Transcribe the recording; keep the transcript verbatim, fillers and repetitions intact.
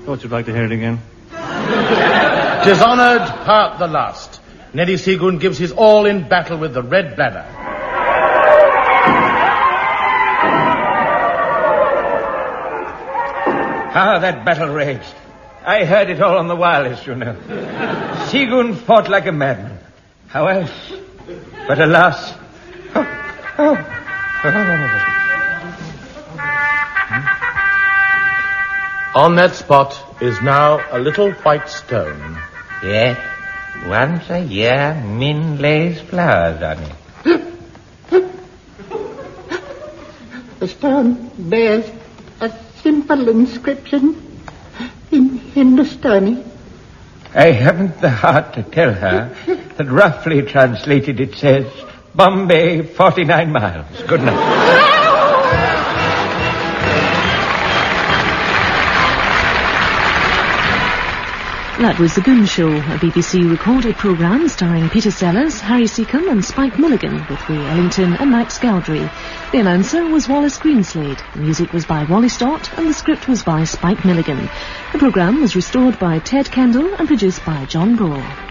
Thought you'd like to hear it again. Dishonoured part the last. Neddy Seagoon gives his all in battle with the Red Bladder. How that battle raged. I heard it all on the wireless, you know. Seagoon fought like a madman. How else? But alas... Oh, oh. On that spot is now a little white stone. Yes, once a year Min lays flowers on it. The stone bears a simple inscription in Hindustani. I haven't the heart to tell her that roughly translated it says, Bombay, forty-nine miles. Good night. That was The Goon Show, a B B C recorded programme starring Peter Sellers, Harry Seacombe and Spike Milligan, with Ray Ellington and Max Galdry. The announcer was Wallace Greenslade. The music was by Wally Stott and the script was by Spike Milligan. The programme was restored by Ted Kendall and produced by John Broad.